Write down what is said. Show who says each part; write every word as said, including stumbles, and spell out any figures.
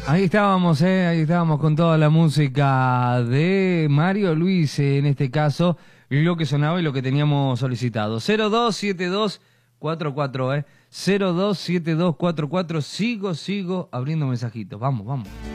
Speaker 1: Ahí estábamos, eh, ahí estábamos con toda la música de Mario Luis, eh, en este caso, lo que sonaba y lo que teníamos solicitado. cero dos siete dos cuatro cuatro, eh. cero dos siete dos cuatro cuatro, sigo, sigo abriendo mensajitos. Vamos, vamos.